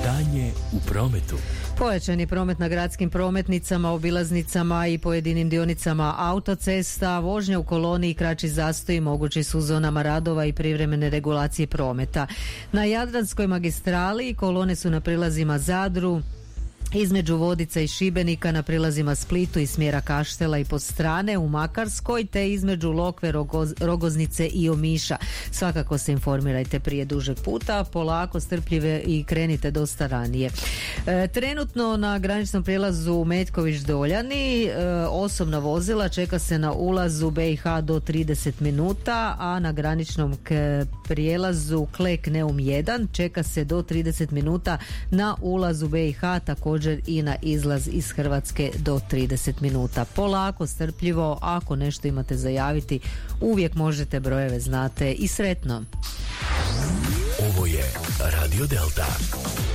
Stanje u prometu. Pojačan je promet na gradskim prometnicama, obilaznicama i pojedinim dionicama autocesta, vožnja u koloni i kraći zastoji mogući su u zonama radova i privremene regulacije prometa. Na Jadranskoj magistrali kolone su na prilazima Zadru, između Vodica i Šibenika, na prilazima Splitu i smjera Kaštela i Podstrane, u Makarskoj, te između Lokve, Rogoznice i Omiša. Svakako se informirajte prije dužeg puta, polako, strpljive i krenite dosta ranije. Trenutno na graničnom prijelazu Metković-Doljani osobna vozila čeka se na ulazu BiH do 30 minuta, a na graničnom prijelazu Klek-Neum 1 čeka se do 30 minuta na ulazu BiH, također i na izlaz iz Hrvatske do 30 minuta. Polako, strpljivo, ako nešto imate za javiti, uvijek možete, brojeve znate, i sretno. Ovo je Radio Delta.